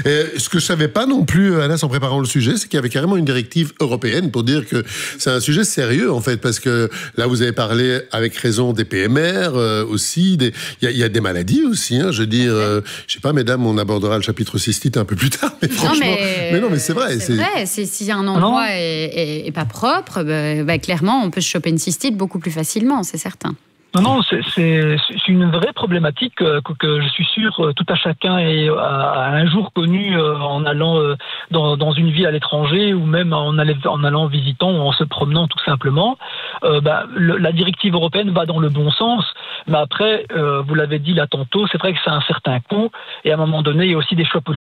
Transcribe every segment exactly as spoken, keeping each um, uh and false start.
Et ce que je savais pas non plus, Anas, en préparant le sujet, c'est qu'il y avait carrément une directive européenne pour dire que c'est un sujet sérieux, en fait, parce que là, vous avez parlé avec raison des P M R euh, aussi. Il y, y a des maladies aussi, hein, je veux dire. Euh, je sais pas, mesdames, on abordera le chapitre cystite un peu plus tard, mais franchement. Non, mais, mais non, mais c'est vrai. C'est, c'est... vrai. C'est, si un endroit est, est, est pas propre, bah, bah, clairement, on peut se choper une cystite beaucoup plus facilement, c'est certain. Non, non, c'est, c'est, c'est une vraie problématique que, que je suis sûr tout à chacun est, a un jour connu en allant dans, dans une ville à l'étranger ou même en, allant, en allant visitant ou en se promenant tout simplement. Euh, bah, le, la directive européenne va dans le bon sens, mais après, euh, vous l'avez dit là tantôt, c'est vrai que c'est un certain coût et à un moment donné, il y a aussi des choix politiques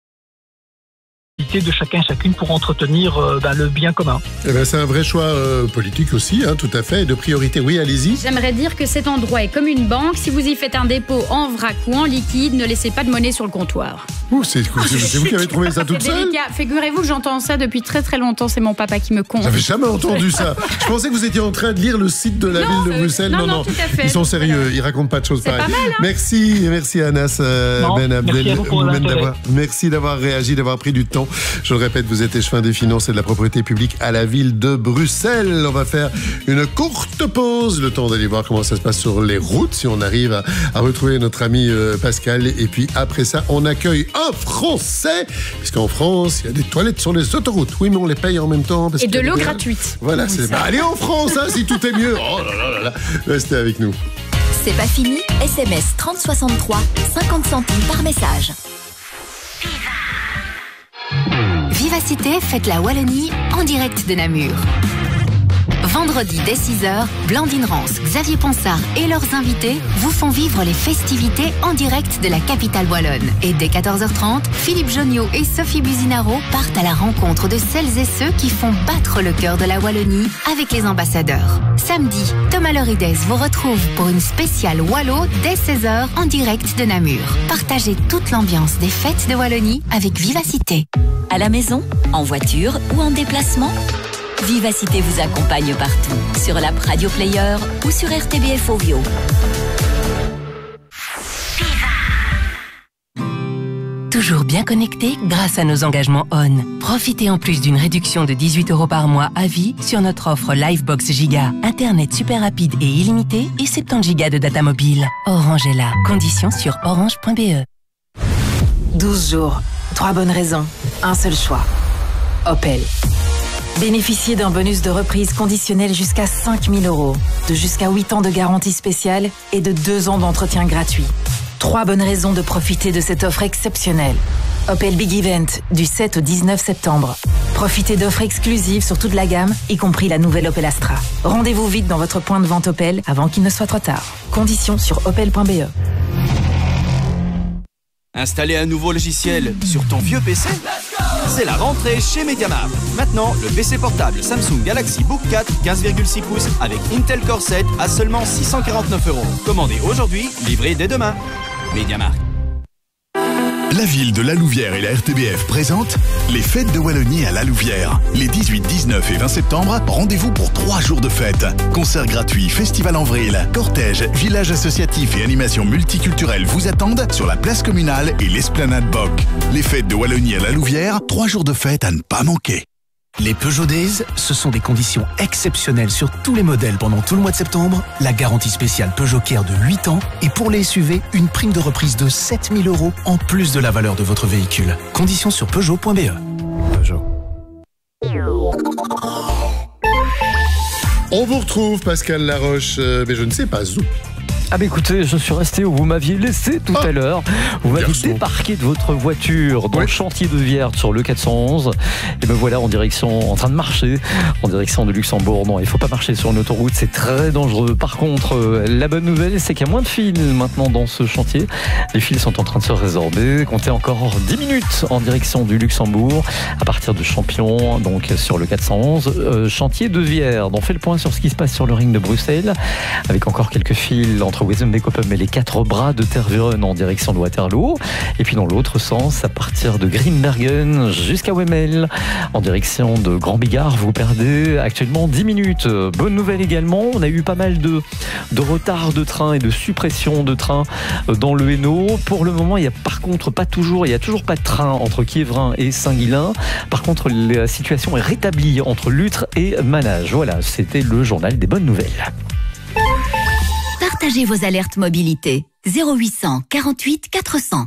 de chacun et chacune pour entretenir euh, ben, le bien commun. Eh ben, c'est un vrai choix euh, politique aussi, hein, tout à fait, et de priorité. Oui, allez-y. J'aimerais dire que cet endroit est comme une banque. Si vous y faites un dépôt en vrac ou en liquide, ne laissez pas de monnaie sur le comptoir. Ouh, c'est, c'est, c'est vous qui avez trouvé ça toute seule ? Figurez-vous que j'entends ça depuis très très longtemps. C'est mon papa qui me conte. J'avais jamais entendu ça. Je pensais que vous étiez en train de lire le site de la non, ville de Bruxelles. Non, non, non, tout à fait. Ils sont sérieux. Voilà. Ils racontent pas de choses c'est pareilles. Pas mal, hein. Merci, merci Anas euh, non, Ben Abdel. Merci, d'avoir, merci d'avoir réagi, d'avoir pris du temps. Je le répète, vous êtes échevin des finances et de la propriété publique à la ville de Bruxelles. On va faire une courte pause, le temps d'aller voir comment ça se passe sur les routes, si on arrive à, à retrouver notre ami euh, Pascal. Et puis après ça, on accueille un Français, puisqu'en France, il y a des toilettes sur les autoroutes. Oui, mais on les paye en même temps. Parce et de l'eau bien... gratuite. Voilà, oui, c'est... Bah, allez en France, hein, si tout est mieux. Oh là là là là. Restez avec nous. C'est pas fini. S M S trente soixante-trois, cinquante centimes par message. Vivacité fête la Wallonie en direct de Namur. Vendredi dès six heures, Blandine Rance, Xavier Ponsard et leurs invités vous font vivre les festivités en direct de la capitale wallonne. Et dès quatorze heures trente, Philippe Jonniot et Sophie Buzinaro partent à la rencontre de celles et ceux qui font battre le cœur de la Wallonie avec les ambassadeurs. Samedi, Thomas Lorides vous retrouve pour une spéciale Wallo dès seize heures en direct de Namur. Partagez toute l'ambiance des fêtes de Wallonie avec Vivacité. À la maison, en voiture ou en déplacement, Vivacité vous accompagne partout, sur l'app Radio Player ou sur R T B F Ovio. Toujours bien connecté grâce à nos engagements O N. Profitez en plus d'une réduction de dix-huit euros par mois à vie sur notre offre Livebox Giga. Internet super rapide et illimité et soixante-dix gigas de data mobile. Orange est là. Conditions sur orange point b e. douze jours, trois bonnes raisons, un seul choix. Opel. Bénéficiez d'un bonus de reprise conditionnel jusqu'à cinq mille euros, de jusqu'à huit ans de garantie spéciale et de deux ans d'entretien gratuit. Trois bonnes raisons de profiter de cette offre exceptionnelle. Opel Big Event, du sept au dix-neuf septembre. Profitez d'offres exclusives sur toute la gamme, y compris la nouvelle Opel Astra. Rendez-vous vite dans votre point de vente Opel avant qu'il ne soit trop tard. Conditions sur opel point b e. Installer un nouveau logiciel sur ton vieux P C ? C'est la rentrée chez MediaMarkt. Maintenant, le P C portable Samsung Galaxy Book quatre quinze virgule six pouces avec Intel Core sept à seulement six cent quarante-neuf euros. Commandez aujourd'hui, livré dès demain. MediaMarkt. La ville de La Louvière et la R T B F présentent les fêtes de Wallonie à La Louvière. Les dix-huit, dix-neuf et vingt septembre, rendez-vous pour trois jours de fête. Concerts gratuits, festival en vrille, cortège, village associatif et animation multiculturelle vous attendent sur la place communale et l'esplanade Boc. Les fêtes de Wallonie à La Louvière, trois jours de fête à ne pas manquer. Les Peugeot Days, ce sont des conditions exceptionnelles sur tous les modèles pendant tout le mois de septembre, la garantie spéciale Peugeot Care de huit ans et pour les S U V, une prime de reprise de sept mille euros en plus de la valeur de votre véhicule. Conditions sur peugeot point b e. Peugeot. On vous retrouve, Pascal Laroche, euh, mais je ne sais pas où. Ah bah écoutez, je suis resté où vous m'aviez laissé tout ah, à l'heure. Vous m'aviez débarqué de votre voiture dans ouais. le chantier de Vierte sur le quatre cent onze. Et me voilà en direction, en train de marcher en direction de Luxembourg. Non, il faut pas marcher sur une autoroute, c'est très dangereux. Par contre, euh, la bonne nouvelle, c'est qu'il y a moins de fils maintenant dans ce chantier. Les fils sont en train de se résorber. Comptez encore dix minutes en direction du Luxembourg à partir de Champion, donc sur le quatre cent onze. Euh, chantier de Vierte. On fait le point sur ce qui se passe sur le ring de Bruxelles avec encore quelques fils entre entre Wezenbeek-Oppum et les quatre bras de Tervuren en direction de Waterloo. Et puis dans l'autre sens, à partir de Grimbergen jusqu'à Wemmel, en direction de Grand Bigard, vous perdez actuellement dix minutes. Bonne nouvelle également, on a eu pas mal de, de retard de train et de suppression de train dans le Hainaut. Pour le moment, il n'y a par contre pas toujours, il n'y a toujours pas de train entre Quievrin et Saint-Guilain. Par contre, la situation est rétablie entre Lutre et Manage. Voilà, c'était le journal des bonnes nouvelles. Partagez vos alertes mobilité. zéro huit cent quarante-huit quatre cents.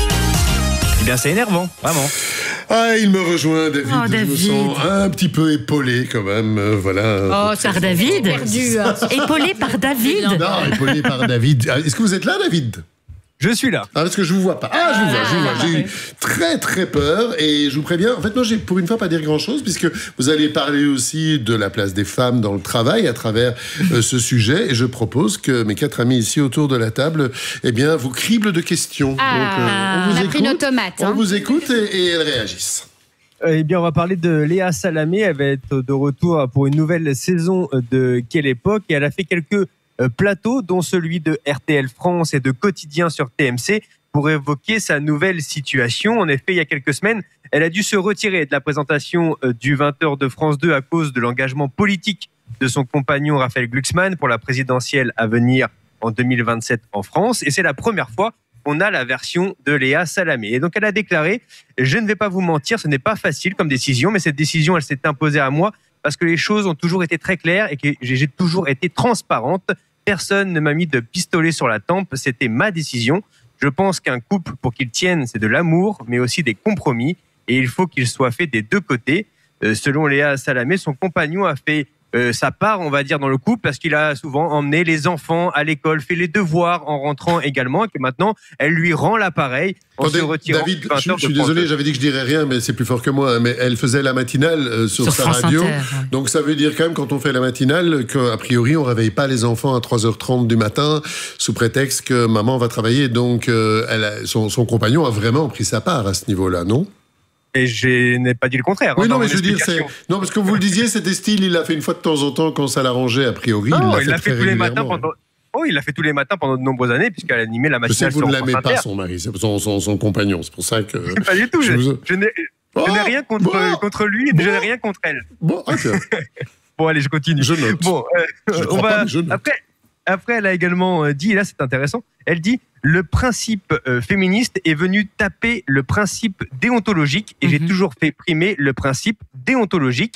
Eh bien, c'est énervant, vraiment. Ah, il me rejoint, David. Oh, David. Je me sens un petit peu épaulé, quand même. Euh, voilà. Oh, par David Perdu. Hein. Épaulé par David. Non, épaulé par David. Est-ce que vous êtes là, David ? Je suis là. Ah, parce que je vous vois pas. Ah, je vous vois, je vous vois. J'ai eu très, très peur et je vous préviens. En fait, moi, j'ai pour une fois pas dire grand-chose puisque vous allez parler aussi de la place des femmes dans le travail à travers euh, ce sujet. Et je propose que mes quatre amis ici autour de la table, eh bien, vous criblent de questions. Ah, Donc, euh, on vous on a écoute, pris nos tomates. Hein. On vous écoute et, et elles réagissent. Eh bien, on va parler de Léa Salamé. Elle va être de retour pour une nouvelle saison de Quelle époque. Et elle a fait quelques plateaux, dont celui de R T L France et de Quotidien sur T M C, pour évoquer sa nouvelle situation. En effet, il y a quelques semaines, elle a dû se retirer de la présentation du vingt heures de France deux à cause de l'engagement politique de son compagnon Raphaël Glucksmann pour la présidentielle à venir en deux mille vingt-sept en France. Et c'est la première fois qu'on a la version de Léa Salamé. Et donc, elle a déclaré « Je ne vais pas vous mentir, ce n'est pas facile comme décision, mais cette décision, elle s'est imposée à moi parce que les choses ont toujours été très claires et que j'ai toujours été transparente. Personne ne m'a mis de pistolet sur la tempe, c'était ma décision. Je pense qu'un couple, pour qu'il tienne, c'est de l'amour, mais aussi des compromis. Et il faut qu'il soit fait des deux côtés. Euh, selon Léa Salamé, son compagnon a fait euh, sa part, on va dire, dans le couple, parce qu'il a souvent emmené les enfants à l'école, fait les devoirs en rentrant également, et que maintenant, elle lui rend l'appareil en Attendez, se retirant. David, je, je suis désolé, j'avais dit que je dirais rien, mais c'est plus fort que moi. Mais elle faisait la matinale euh, sur, sur sa France radio. Inter, ouais. Donc ça veut dire quand même, quand on fait la matinale, qu'a priori, on ne réveille pas les enfants à trois heures trente du matin, sous prétexte que maman va travailler. Donc euh, elle a, son, son compagnon a vraiment pris sa part à ce niveau-là, non ? Et je n'ai pas dit le contraire. Oui, hein, non, mais je veux dire, c'est... Non, parce que vous le disiez, c'était style, il l'a fait une fois de temps en temps quand ça l'arrangeait, a priori. Non, il l'a fait, fait tous les matins pendant... Oh, il l'a fait tous les matins pendant de nombreuses années, puisqu'elle animait la matinale. Je sais que vous ne l'aimez pas, son mari, son, son, son compagnon, c'est pour ça que... Pas du tout, je, vous... je, n'ai, oh, je n'ai rien contre, bon, contre lui, et bon, je n'ai rien contre elle. Bon, ok. Bon, allez, je continue. Je note. Bon, euh, je on va... pas, je note. Après, après, elle a également dit, et là c'est intéressant, elle dit « Le principe euh, féministe est venu taper le principe déontologique et mm-hmm. j'ai toujours fait primer le principe déontologique. »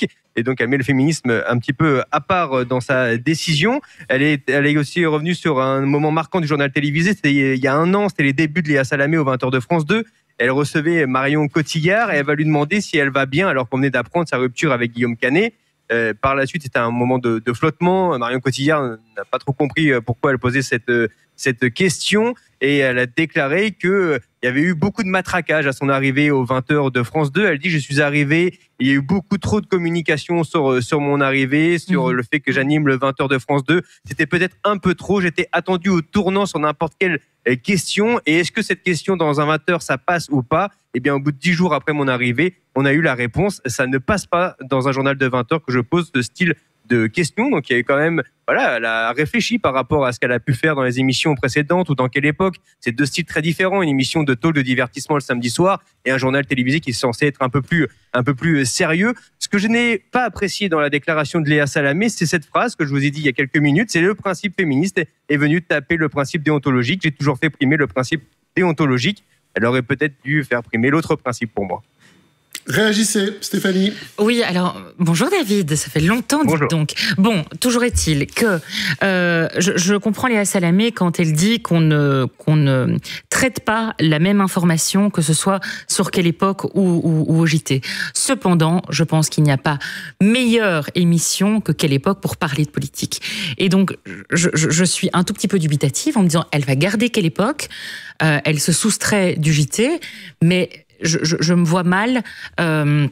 Et donc, elle met le féminisme un petit peu à part dans sa décision. Elle est, elle est aussi revenue sur un moment marquant du journal télévisé. C'était il y a un an, c'était les débuts de Léa Salamé aux vingt heures de France deux. Elle recevait Marion Cotillard et elle va lui demander si elle va bien alors qu'on venait d'apprendre sa rupture avec Guillaume Canet. Euh, par la suite, c'était un moment de, de flottement. Marion Cotillard n'a pas trop compris pourquoi elle posait cette, cette question et elle a déclaré qu'il y avait eu beaucoup de matraquage à son arrivée aux vingt heures de France deux. Elle dit « Je suis arrivée, il y a eu beaucoup trop de communication sur, sur mon arrivée, sur mmh. le fait que j'anime le vingt heures de France deux. C'était peut-être un peu trop, j'étais attendue au tournant sur n'importe quelle question. Et est-ce que cette question dans un vingt heures, ça passe ou pas ? Eh bien, au bout de dix jours après mon arrivée, on a eu la réponse. Ça ne passe pas dans un journal de vingt heures que je pose ce style de questions. Donc, il y a quand même, voilà, elle a réfléchi par rapport à ce qu'elle a pu faire dans les émissions précédentes ou dans quelle époque. C'est deux styles très différents. Une émission de talk de divertissement le samedi soir et un journal télévisé qui est censé être un peu plus, un peu plus sérieux. Ce que je n'ai pas apprécié dans la déclaration de Léa Salamé, c'est cette phrase que je vous ai dit il y a quelques minutes. C'est le principe féministe est venu taper le principe déontologique. J'ai toujours fait primer le principe déontologique. Elle aurait peut-être dû faire primer l'autre principe pour moi. Réagissez, Stéphanie. Oui, alors, bonjour David, ça fait longtemps, dites donc. Bon, toujours est-il que euh, je, je comprends Léa Salamé quand elle dit qu'on ne, qu'on ne traite pas la même information, que ce soit sur Quelle époque ou, ou, ou au J T. Cependant, je pense qu'il n'y a pas meilleure émission que Quelle époque pour parler de politique. Et donc, je, je, je suis un tout petit peu dubitative en me disant, elle va garder Quelle époque, euh, elle se soustrait du J T, mais... Je, je, je me vois mal euh,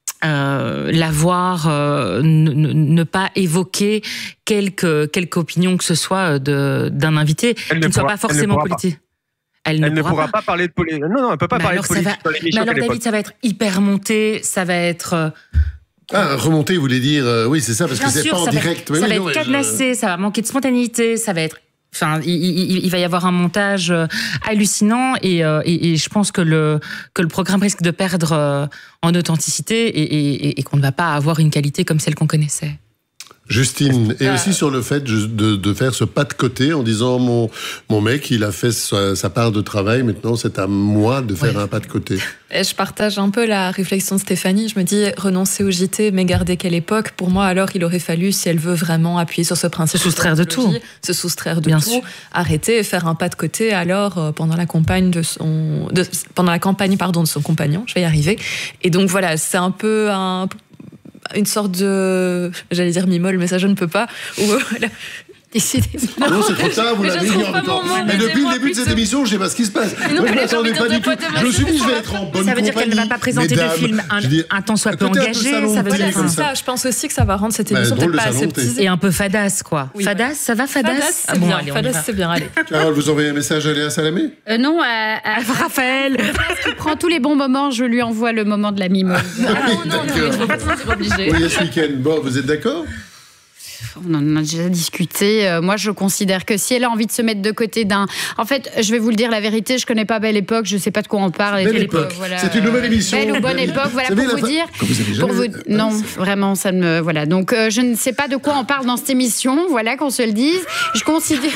euh, la voir euh, ne, ne pas évoquer quelque, quelque opinion que ce soit de, d'un invité qui ne, ne soit pourra, pas forcément politique. Elle ne, elle ne pourra pas, pas parler de politique. Non, non, elle ne peut pas mais parler de politique. Va, mais alors, David, époque. Ça va être hyper monté, ça va être... Euh, Ah, remonter, vous voulez dire, euh, oui, c'est ça, parce Bien que c'est sûr, pas en ça direct. Va, oui, ça oui, va non, être cadenassé, je... ça va manquer de spontanéité, ça va être Enfin, il, il, il va y avoir un montage hallucinant et, euh, et, et je pense que le, que le programme risque de perdre euh, en authenticité et, et, et qu'on ne va pas avoir une qualité comme celle qu'on connaissait. Justine, et aussi sur le fait de, de faire ce pas de côté en disant mon, mon mec, il a fait sa, sa part de travail, maintenant c'est à moi de faire ouais. un pas de côté. Et je partage un peu la réflexion de Stéphanie. Je me dis, renoncer au J T, mais garder quelle époque? Pour moi, alors, il aurait fallu, si elle veut vraiment appuyer sur ce principe, se soustraire de tout, se soustraire de Bien tout, sûr. arrêter et faire un pas de côté. Alors, euh, pendant la campagne de son, de, pendant la campagne, pardon, de son compagnon, je vais y arriver. Et donc voilà, c'est un peu un une sorte de, j'allais dire mi-molle, mais ça je ne peux pas. Ou, voilà. Décidément. Non, c'est trop tard, vous l'avez dit en même temps. Mais depuis le début de cette émission, je ne sais pas ce qui se passe. Non, Moi, je ne m'attendais pas du tout. Je me suis dit, je vais être en bonne compagnie. Ça veut dire qu'elle ne va pas présenter le film un, dis, un temps soit peu engagé. Ça veut dire ça. ça. Je pense aussi que ça va rendre cette émission peut-être pas aseptisée. Et un peu fadasse, quoi. Oui, fadas, ouais. Ça va, fadas Fadas, c'est ah, bon, bien. Allez, fadas, c'est bien, allez. Carole, vous envoyez un message à Léa Salamé euh, Non, à, à, à Raphaël. Il prend tous les bons moments, je lui envoie le moment de la mime. Non, non, non, il ne faut pas se sentir obligé. Oui, ce week-end. Bon, vous êtes d'accord ? On en a déjà discuté. Euh, moi, je considère que si elle a envie de se mettre de côté d'un... En fait, je vais vous le dire la vérité, je connais pas Belle Époque, je sais pas de quoi on parle. Belle Époque, voilà. C'est une nouvelle émission. Belle ou Bonne Époque, voilà, pour vous, vous dire... Vous pour vous... Non, vraiment, ça me... Voilà, donc euh, je ne sais pas de quoi on parle dans cette émission, voilà, qu'on se le dise. Je considère...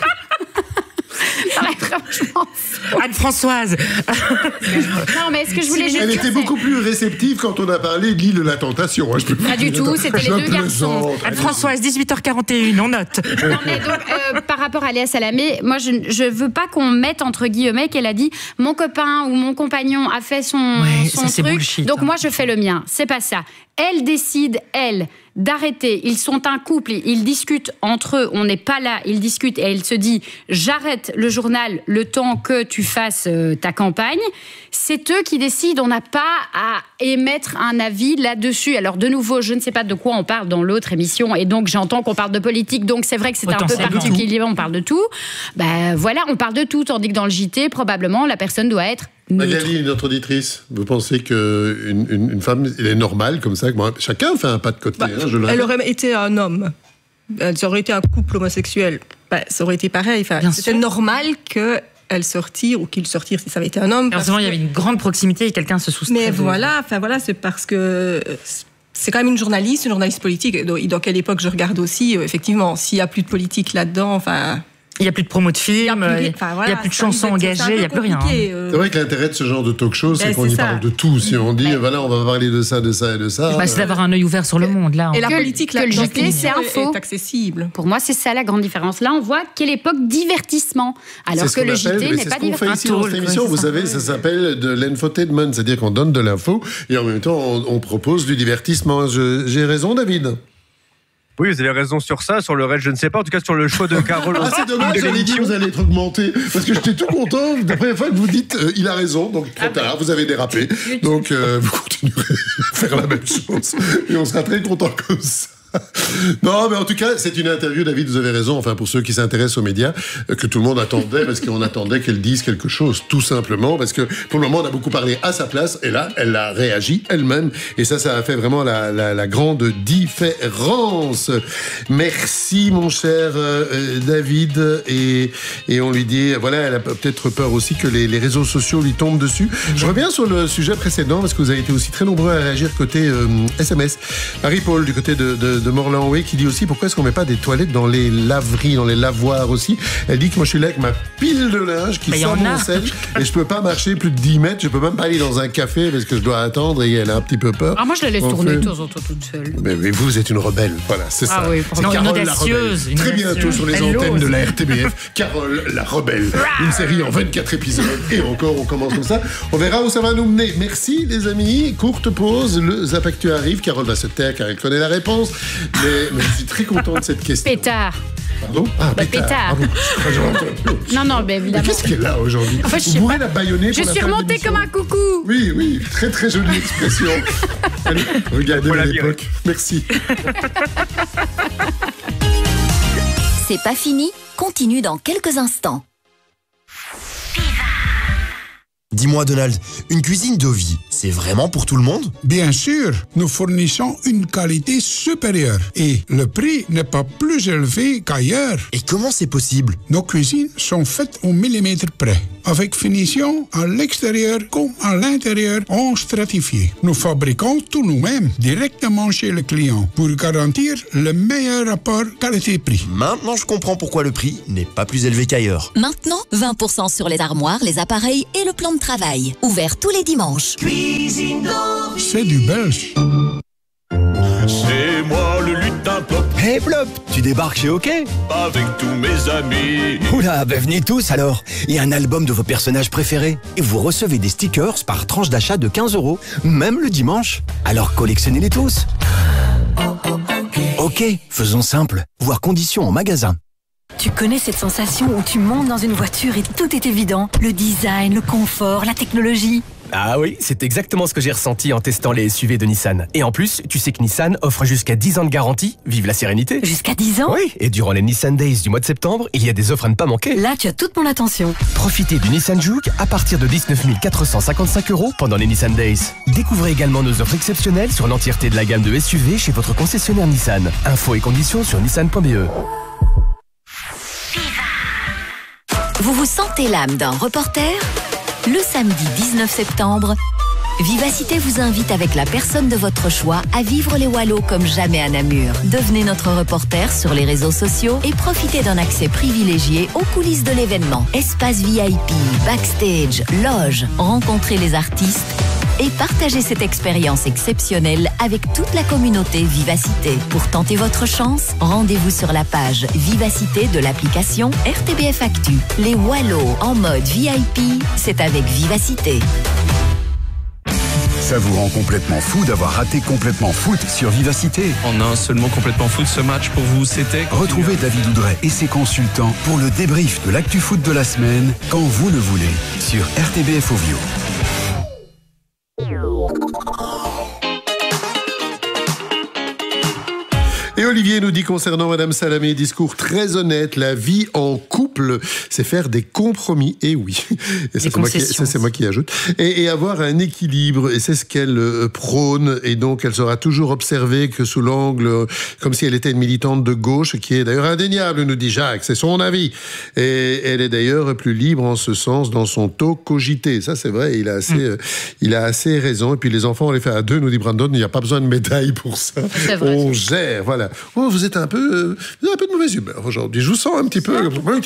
Anne-Françoise. Non, mais est-ce que je voulais juste Elle était beaucoup plus réceptive quand on a parlé de l'île de la Tentation. Je peux pas du tout, c'était les deux garçons. Anne-Françoise, dix-huit heures quarante et une, on note. Non, mais donc, euh, par rapport à Léa Salamé, moi, je ne veux pas qu'on mette entre guillemets qu'elle a dit mon copain ou mon compagnon a fait son, ouais, son ça, truc, bullshit, donc hein. moi, je fais le mien. C'est pas ça. Elle décide, elle, d'arrêter. Ils sont un couple, ils discutent entre eux, on n'est pas là, ils discutent et elle se dit j'arrête le journal le temps que tu fasses euh, ta campagne. C'est eux qui décident, on n'a pas à émettre un avis là-dessus. Alors de nouveau, je ne sais pas de quoi on parle dans l'autre émission et donc j'entends qu'on parle de politique, donc c'est vrai que c'est un peu particulier, on parle de tout. Ben voilà, on parle de tout, tandis que dans le J T, probablement, la personne doit être Magali, notre auditrice, vous pensez qu'une une, une femme, elle est normale comme ça que moi, chacun fait un pas de côté. Bah, hein, je le elle aurait été un homme, ça aurait été un couple homosexuel, bah, ça aurait été pareil. Enfin, c'était normal qu'elle sortir ou qu'il sortir si ça avait été un homme. Heureusement, il y avait une grande proximité et quelqu'un se soustrait. Mais voilà, enfin voilà, c'est parce que c'est quand même une journaliste, une journaliste politique. Et dans quelle époque je regarde aussi, effectivement, s'il n'y a plus de politique là-dedans, enfin. Il n'y a plus de promo de films, il n'y a, enfin, voilà, a plus de chansons engagées, il n'y a plus rien. Euh... C'est vrai que l'intérêt de ce genre de talk show, c'est ben, qu'on y ça. parle de tout. Si on dit, ben, voilà, on va parler de ça, de ça et de ça. Bah, c'est d'avoir un œil ouvert sur le monde, là. Et la politique, là, que le J T, c'est info. Est accessible. Pour moi, c'est ça la grande différence. Là, on voit quelle époque divertissement. Alors que le J T n'est pas divertissement. C'est ce qu'on fait ici dans cette émission, vous savez, ça s'appelle de l'infotainment. C'est-à-dire qu'on donne de l'info et en même temps, on propose du divertissement. J'ai raison, David ? Oui, vous avez raison sur ça, sur le reste, je ne sais pas. En tout cas, sur le choix de Carole. Ah, c'est dommage, j'allais dire, vous allez être augmenté. Parce que j'étais tout content. La première fois que vous dites, euh, il a raison, donc trop tard, vous avez dérapé. Donc, euh, vous continuerez à faire la même chose. Et on sera très content comme ça. Non, mais en tout cas, c'est une interview, David, vous avez raison, enfin, pour ceux qui s'intéressent aux médias, que tout le monde attendait, parce qu'on attendait qu'elle dise quelque chose, tout simplement, parce que pour le moment, on a beaucoup parlé à sa place, et là, elle a réagi elle-même, et ça, ça a fait vraiment la, la, la grande différence. Merci, mon cher euh, David, et, et on lui dit, voilà, elle a peut-être peur aussi que les, les réseaux sociaux lui tombent dessus. Je reviens sur le sujet précédent, parce que vous avez été aussi très nombreux à réagir côté euh, S M S. Marie-Paul, du côté de, de de Morlan-Oué qui dit aussi pourquoi est-ce qu'on met pas des toilettes dans les laveries, dans les lavoirs aussi. Elle dit que moi je suis là avec ma pile de linge qui bah, sort mon sel et je peux pas marcher plus de dix mètres, je peux même pas aller dans un café parce que je dois attendre et elle a un petit peu peur. Ah, moi je la laisse on tourner fait... de temps en temps toute seule. Mais, mais vous, vous êtes une rebelle, voilà, c'est ah, ça. Oui, c'est non, Carole la rebelle. Très bientôt sur les elle antennes ose. de la R T B F, Carole la rebelle. Une série en vingt-quatre épisodes et encore on commence comme ça. On verra où ça va nous mener. Merci les amis, courte pause, le Zap Actu arrive, Carole va se taire car elle connaît la réponse. Mais, mais je suis très content de cette question. Pétard. Pardon ah, bah, pétard. Pardon. Non, non, mais évidemment. Mais qu'est-ce qu'elle a aujourd'hui? En fait, Vous pourrez la bâillonner Je pour suis remontée comme un coucou. Oui, oui, très très jolie expression. Allez, regardez à l'époque. Merci. C'est pas fini, continue dans quelques instants. Dis-moi Donald, une cuisine de vie, c'est vraiment pour tout le monde? Bien sûr, nous fournissons une qualité supérieure et le prix n'est pas plus élevé qu'ailleurs. Et comment c'est possible? Nos cuisines sont faites au millimètre près, avec finition à l'extérieur comme à l'intérieur en stratifié. Nous fabriquons tout nous-mêmes, directement chez le client, pour garantir le meilleur rapport qualité-prix. Maintenant, je comprends pourquoi le prix n'est pas plus élevé qu'ailleurs. Maintenant, vingt pour cent sur les armoires, les appareils et le plan de travail. Ouvert tous les dimanches. Cuisine d'Or. C'est du belge. C'est moi le lutin Plop. Hey Plop, tu débarques chez OK? Avec tous mes amis. Oula, ben venez tous alors. Il y a un album de vos personnages préférés. Et vous recevez des stickers par tranche d'achat de quinze euros. Même le dimanche. Alors collectionnez-les tous. OK, faisons simple. Voir conditions en magasin. Tu connais cette sensation où tu montes dans une voiture et tout est évident? Le design, le confort, la technologie. Ah oui, c'est exactement ce que j'ai ressenti en testant les S U V de Nissan. Et en plus, tu sais que Nissan offre jusqu'à dix ans de garantie. Vive la sérénité. Jusqu'à dix ans? Oui, et durant les Nissan Days du mois de septembre, il y a des offres à ne pas manquer. Là, tu as toute mon attention. Profitez du Nissan Juke à partir de dix-neuf mille quatre cent cinquante-cinq euros pendant les Nissan Days. Découvrez également nos offres exceptionnelles sur l'entièreté de la gamme de S U V chez votre concessionnaire Nissan. Infos et conditions sur nissan point b e. Vous vous sentez l'âme d'un reporter? Le samedi dix-neuf septembre, Vivacité vous invite avec la personne de votre choix à vivre les Wallos comme jamais à Namur. Devenez notre reporter sur les réseaux sociaux et profitez d'un accès privilégié aux coulisses de l'événement. Espace V I P, backstage, loge, rencontrez les artistes et partagez cette expérience exceptionnelle avec toute la communauté Vivacité. Pour tenter votre chance, rendez-vous sur la page Vivacité de l'application R T B F Actu. Les Wallos en mode V I P, c'est avec Vivacité. Ça vous rend complètement fou d'avoir raté Complètement Foot sur Vivacité. En un seul mot, Complètement Foot, ce match pour vous, c'était... Retrouvez David Oudret et ses consultants pour le débrief de l'actu foot de la semaine, quand vous le voulez, sur R T B F Ovio. Et Olivier nous dit concernant Madame Salamé, discours très honnête, la vie en couple, c'est faire des compromis, et oui, et ça, c'est moi, qui, ça c'est moi qui ajoute, et, et avoir un équilibre, et c'est ce qu'elle euh, prône, et donc elle sera toujours observée que sous l'angle, euh, comme si elle était une militante de gauche, qui est d'ailleurs indéniable, nous dit Jacques, c'est son avis, et elle est d'ailleurs plus libre en ce sens dans son taux cogité, ça c'est vrai, il a assez, mmh. euh, il a assez raison, et puis les enfants on les fait à deux, nous dit Brandon, il n'y a pas besoin de médaille pour ça, vrai, on gère, voilà. Oh, vous êtes un peu, euh, vous avez un peu de mauvaise humeur aujourd'hui. Je vous sens un petit peu.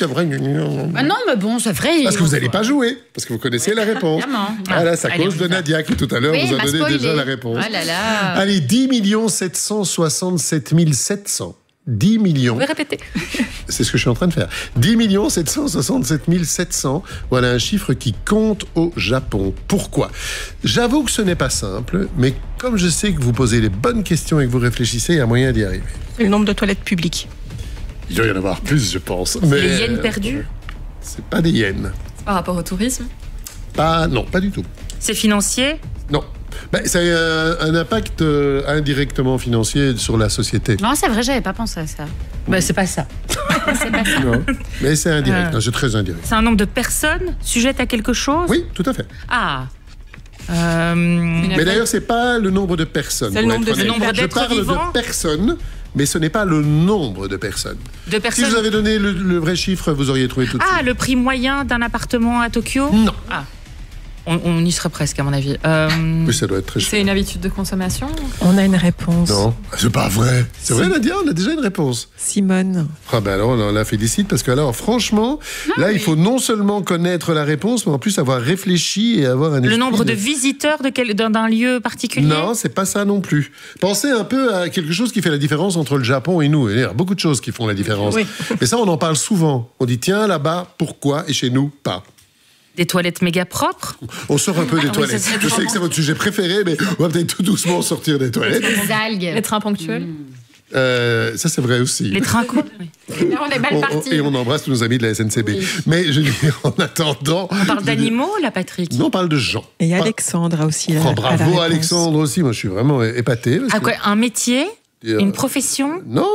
Ah non, mais bon, c'est vrai. Parce que vous n'allez pas jouer, parce que vous connaissez oui, la réponse. Voilà, c'est à cause de Nadia qui tout à l'heure oui, vous a donné spoilé. Déjà la réponse. Oh là là. Allez, dix millions sept cent soixante-sept mille sept cents. dix millions. Vous pouvez répéter. C'est ce que je suis en train de faire. dix millions sept cent soixante-sept mille sept cents. Voilà un chiffre qui compte au Japon. Pourquoi? J'avoue que ce n'est pas simple, mais comme je sais que vous posez les bonnes questions et que vous réfléchissez, il y a moyen d'y arriver. C'est le nombre de toilettes publiques. Il doit y en avoir plus, je pense. C'est mais les yens perdus? euh, C'est pas des yens. C'est par rapport au tourisme? Pas, non, pas du tout. C'est financier? Non. Ben, ça a un, un impact euh, indirectement financier sur la société. Non, c'est vrai, j'avais pas pensé à ça. Ben, c'est pas ça. c'est pas ça. Non, mais c'est indirect, Euh, non, c'est très indirect. C'est un nombre de personnes sujettes à quelque chose? Oui, tout à fait. Ah. Euh, mais d'ailleurs, c'est pas le nombre de personnes. C'est le nombre, de, le nombre d'êtres Je parle vivants. de personnes, mais ce n'est pas le nombre de personnes. De personnes. Si je vous avais donné le, le vrai chiffre, vous auriez trouvé tout de Ah, suite. le prix moyen d'un appartement à Tokyo? Non. Ah. On, on y serait presque, à mon avis. Euh... Oui, ça doit être très cher. C'est une habitude de consommation? On a une réponse. Non, c'est pas vrai. C'est si. vrai, Nadia, on a déjà une réponse. Simone. Ah ben alors, on la félicite parce que alors, franchement, non, là, mais... il faut non seulement connaître la réponse, mais en plus avoir réfléchi et avoir un Le esprit nombre de, de visiteurs de quel... d'un lieu particulier? Non, c'est pas ça non plus. Pensez un peu à quelque chose qui fait la différence entre le Japon et nous. Il y a beaucoup de choses qui font la différence. Oui. Mais ça, on en parle souvent. On dit, tiens, là-bas, pourquoi? Et chez nous, pas. Des toilettes méga propres? On sort un peu des ah, toilettes. Oui, je sais que c'est votre sujet préféré, mais on va peut-être tout doucement sortir des toilettes. Les algues. Les trains ponctuels. Mmh. Euh, ça, c'est vrai aussi. Les trains courts. On est mal partis. Et on embrasse tous nos amis de la S N C B. Oui. Mais je dis, en attendant... On parle d'animaux, là, Patrick? Non, on parle de gens. Et Alexandre a aussi oh, la, bravo, la Alexandre aussi. Moi, je suis vraiment épaté. Ah, que... quoi, un métier? Euh... Une profession? Non, non, non.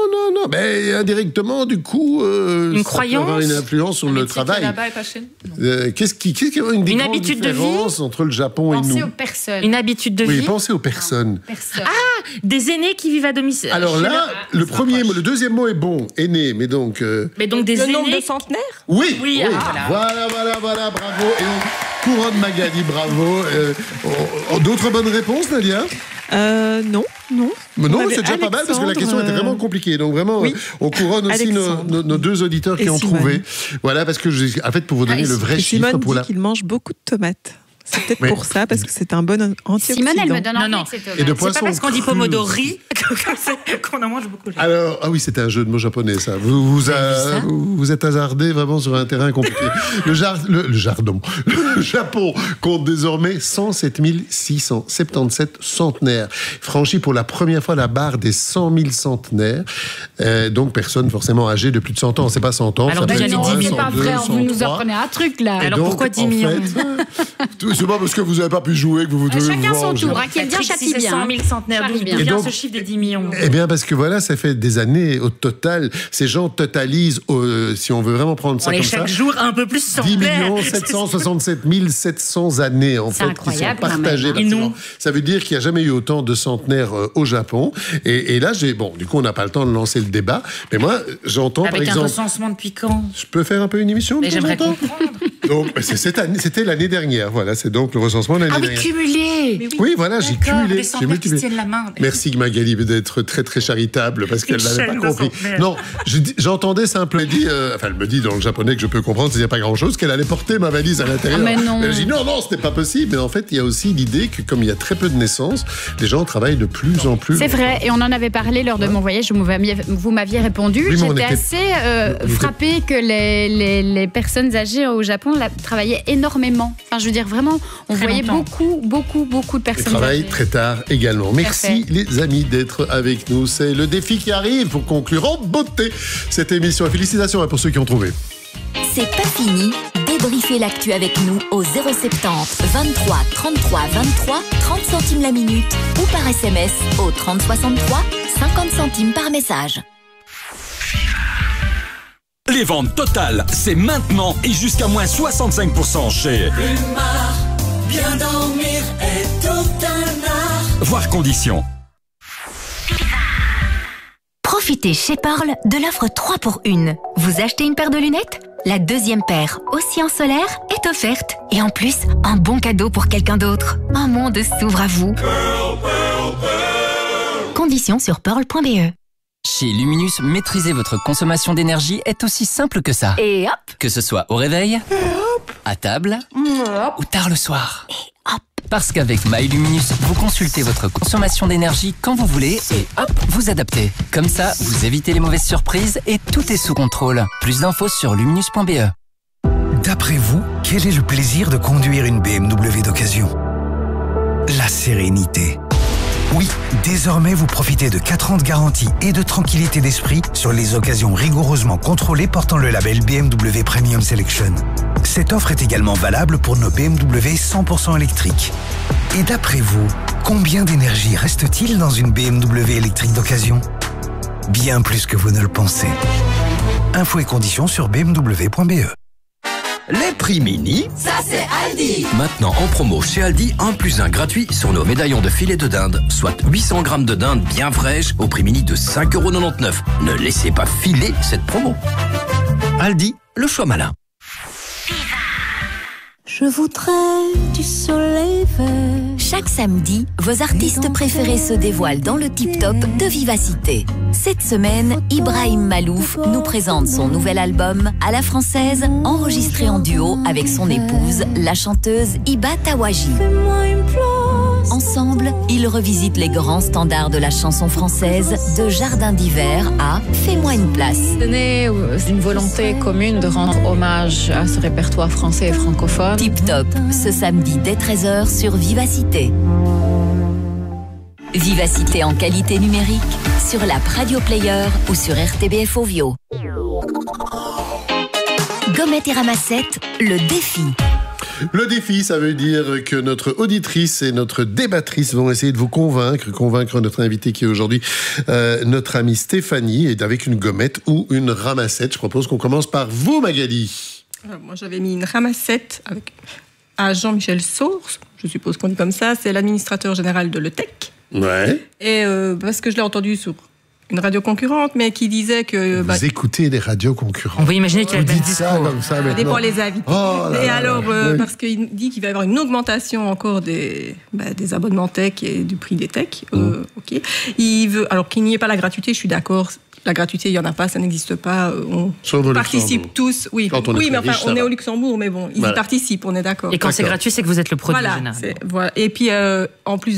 ben, indirectement, du coup, euh, une ça croyance, peut avoir une influence sur le travail. Là-bas est pas chez nous. Euh, qu'est-ce qui, qu'est-ce qui a une, des une grandes habitude de vie entre le Japon Pensez et nous aux personnes. Une habitude de Oui, vie. pensez aux personnes. Personne. Ah, des aînés qui vivent à domicile. Alors là, le premier, mot, le deuxième mot est bon, aîné, mais donc. Euh... Mais donc des le aînés. nombre de centenaires. Oui. Oui, oui. ah, voilà, voilà, voilà, bravo. Et on couronne Magali, bravo. Euh, oh, d'autres bonnes réponses, Nadia? Euh, non, non. Mais non, On c'est déjà avait pas mal parce que la question était vraiment compliquée. Donc vraiment, oui. euh, on couronne aussi nos, nos, nos deux auditeurs qui Et ont Simone. trouvé. Voilà, parce que, j'ai- en fait, pour vous donner Ah, le vrai et chiffre Simone pour dit la. qu'il mange beaucoup de tomates. C'est peut-être Oui. pour ça, parce que c'est un bon antioxydant. Simone, elle me donne Non, envie non. de ces tomates. Et de C'est poisson pas parce qu'on dit cru. pomodori qu'on en mange beaucoup. Alors, ah oui, c'était un jeu de mots japonais, ça. Vous vous, a- vous, vous êtes hasardé vraiment sur un terrain compliqué. le, jar, le, le jardin. Le Japon compte désormais cent sept mille six cent soixante-dix-sept centenaires. Franchit pour la première fois la barre des cent mille centenaires. Euh, donc, personne forcément âgée de plus de cent ans. C'est pas cent ans. Alors, ça peut déjà, être les cent dix un, mille, cent C'est pas deux, vrai, vous nous cent trois. apprenez un truc là. Et Alors, donc, pourquoi dix en millions fait, c'est pas parce que vous n'avez pas pu jouer que vous vous devez Chacun vous son venger. tour, hein, qui est bien Patrick, châtie si c'est bien. cent mille centenaires, Charlie d'où bien. d'où Et vient donc- ce chiffre des dix millions? Eh bien, parce que voilà, ça fait des années au total. Ces gens totalisent, euh, si on veut vraiment prendre ça On est comme ça, chaque jour un peu plus dix centenaires. millions sept cent soixante-sept mille sept cents années, en C'est fait, incroyable, qui sont quand même, partagées. hein. Et nous partout. Ça veut dire qu'il n'y a jamais eu autant de centenaires euh, au Japon. Et, et là, j'ai, bon, du coup, on n'a pas le temps de lancer le débat. Mais moi, j'entends, par Avec un exemple, recensement depuis quand? je peux faire un peu une émission de Mais temps en j'aimerais temps comprendre. Donc, c'est cette année, c'était l'année dernière. Voilà, c'est donc le recensement de l'année Ah oui, dernière. cumulé. Oui, voilà, j'ai D'accord, cumulé. des j'ai centenaires qui se multiplié. tiennent la main. Merci Magali d'être très très charitable parce qu'elle Une n'avait pas chaîne de compris. centenaires. Non, je dis- j'entendais simplement dit, euh, enfin elle me dit dans le japonais que je peux comprendre, c'est qu'il n'y a pas grand chose, qu'elle allait porter ma valise à l'intérieur. Ah, mais non. Elle dit non, non, ce n'est pas possible. Mais en fait, il y a aussi l'idée que comme il y a très peu de naissances, les gens travaillent de plus en plus. C'est vrai, et on en avait parlé lors de mon voyage, vous m'aviez, vous m'aviez répondu. Oui, mais on J'étais était- assez euh, on était- frappée que les, les, les personnes âgées au Japon là, travaillaient énormément. Enfin, je veux dire, vraiment, on Très voyait longtemps. beaucoup, beaucoup, beaucoup de Ils personnes travaillent âgées. très tard également. Merci les amis d'être avec nous. C'est le défi qui arrive pour conclure en beauté cette émission. Et félicitations hein, pour ceux qui ont trouvé. C'est pas fini. Débriefez l'actu avec nous au zéro soixante-dix vingt-trois trente-trois vingt-trois, trente centimes la minute ou par S M S au trente soixante-trois, cinquante centimes par message. Les ventes totales, c'est maintenant et jusqu'à moins soixante-cinq pour cent chez Humar, bien dormir est tout un art. Voir conditions. Profitez chez Pearl de l'offre trois pour une. Vous achetez une paire de lunettes? La deuxième paire, aussi en solaire, est offerte. Et en plus, un bon cadeau pour quelqu'un d'autre. Un monde s'ouvre à vous. Conditions sur pearl point b e. Chez Luminus, maîtriser votre consommation d'énergie est aussi simple que ça. Et hop, Que ce soit au réveil, à table ou tard le soir. Parce qu'avec MyLuminus, vous consultez votre consommation d'énergie quand vous voulez et hop, vous adaptez. Comme ça, vous évitez les mauvaises surprises et tout est sous contrôle. Plus d'infos sur luminus point b e. D'après vous, quel est le plaisir de conduire une B M W d'occasion? La sérénité. Oui, désormais vous profitez de quatre ans de garantie et de tranquillité d'esprit sur les occasions rigoureusement contrôlées portant le label B M W Premium Selection. Cette offre est également valable pour nos B M W cent pour cent électriques. Et d'après vous, combien d'énergie reste-t-il dans une B M W électrique d'occasion? Bien plus que vous ne le pensez. Infos et conditions sur b m w point b e. Les prix mini, Ça c'est Aldi. maintenant en promo chez Aldi, un plus un gratuit sur nos médaillons de filet de dinde, soit huit cents grammes de dinde bien fraîche au prix mini de cinq euros quatre-vingt-dix-neuf. Ne laissez pas filer cette promo. Aldi, le choix malin. Je voudrais du soleil vert. Chaque samedi, vos artistes préférés se dévoilent dans le tip-top de Vivacité. Cette semaine, Ibrahim Malouf nous présente son nouvel album à la française, enregistré en duo avec son épouse, la chanteuse Iba Tawaji. Ensemble, ils revisitent les grands standards de la chanson française, de Jardin d'hiver à Fais-moi une place. C'est né d'une volonté commune de rendre hommage à ce répertoire français et francophone. Tip Top, ce samedi dès treize heures sur Vivacité. Vivacité en qualité numérique, sur l'app Radio Player ou sur R T B F Ovio. Gommette et ramassette, le défi. Le défi, ça veut dire que notre auditrice et notre débattrice vont essayer de vous convaincre, convaincre notre invité qui est aujourd'hui euh, notre amie Stéphanie, et avec une gommette ou une ramassette. Je propose qu'on commence par vous, Magali. Alors, moi, j'avais mis une ramassette avec, à Jean-Michel Source, je suppose qu'on dit comme ça, c'est l'administrateur général de l'E-Tech. Ouais. Et euh, parce que je l'ai entendu sur une radio concurrente, mais qui disait que... Vous bah, écoutez des radios concurrentes. On peut imaginer qu'il y a Vous dites ça comme ça ça maintenant. dépend les invités. Oh là et là alors, là. euh, Oui. parce qu'il dit qu'il va y avoir une augmentation encore des, bah, des abonnements tech et du prix des tech. Euh, ok. Il veut, alors qu'il n'y ait pas la gratuité, je suis d'accord. La gratuité, il n'y en a pas, ça n'existe pas. On Sauf au participe Luxembourg. tous. Oui, Quand on est oui très mais enfin, riche, ça on est va. au Luxembourg, mais bon, ils Voilà. y participent, on est d'accord. Et quand c'est gratuit, c'est que vous êtes le produit Voilà, général. c'est- voilà. Et puis, euh, en plus